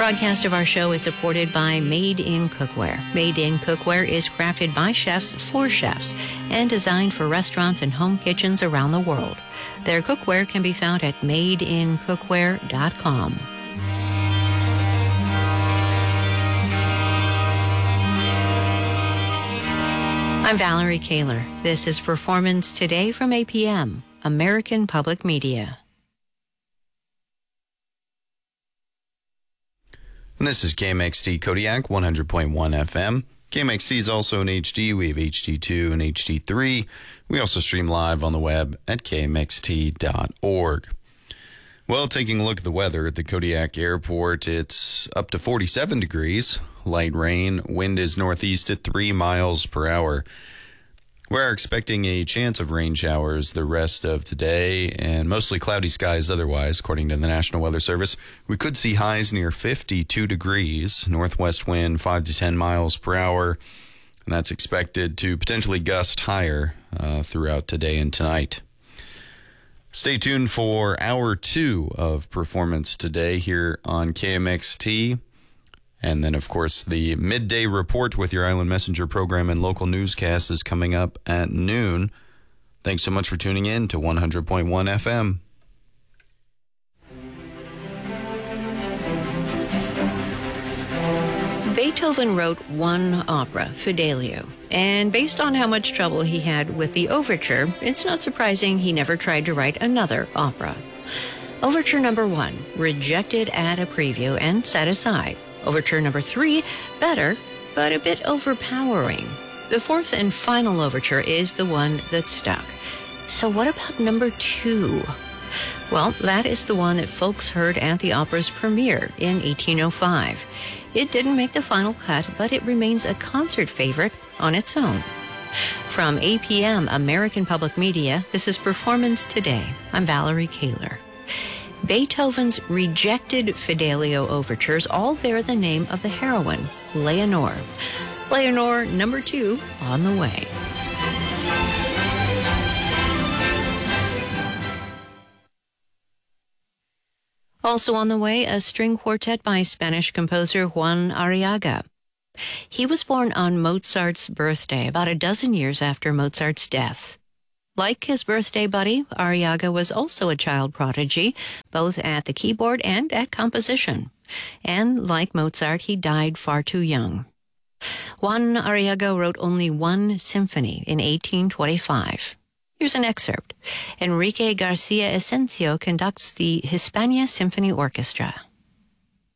broadcast of our show is supported by Made in Cookware. Made in Cookware is crafted by chefs for chefs and designed for restaurants and home kitchens around the world. Their cookware can be found at madeincookware.com. I'm Valerie Kaler. This is Performance Today from APM, American Public Media. And this is KMXT Kodiak 100.1 FM. KMXT is also in HD. We have HD2 and HD3. We also stream live on the web at kmxt.org. Well, taking a look at the weather at the Kodiak Airport, it's up to 47 degrees. Light rain. Wind is northeast at 3 miles per hour. We're expecting a chance of rain showers the rest of today and mostly cloudy skies otherwise, according to the National Weather Service. We could see highs near 52 degrees, northwest wind 5 to 10 miles per hour, and that's expected to potentially gust higher throughout today and tonight. Stay tuned for Hour 2 of Performance Today here on KMXT. And then, of course, the Midday Report with your Island Messenger program and local newscast is coming up at noon. Thanks so much for tuning in to 100.1 FM. Beethoven wrote one opera, Fidelio, and based on how much trouble he had with the overture, it's not surprising he never tried to write another opera. Overture number 1, rejected at a preview and set aside. Overture number 3, better, but a bit overpowering. The 4th and final overture is the one that stuck. So what about number 2? Well, that is the one that folks heard at the opera's premiere in 1805. It didn't make the final cut, but it remains a concert favorite on its own. From APM, American Public Media, this is Performance Today. I'm Valerie Kaler. Beethoven's rejected Fidelio overtures all bear the name of the heroine, Leonore. Leonore number 2 on the way. Also on the way, a string quartet by Spanish composer Juan Arriaga. He was born on Mozart's birthday, about a dozen years after Mozart's death. Like his birthday buddy, Arriaga was also a child prodigy, both at the keyboard and at composition. And like Mozart, he died far too young. Juan Arriaga wrote only one symphony in 1825. Here's an excerpt. Enrique Garcia Asensio conducts the Hispania Symphony Orchestra.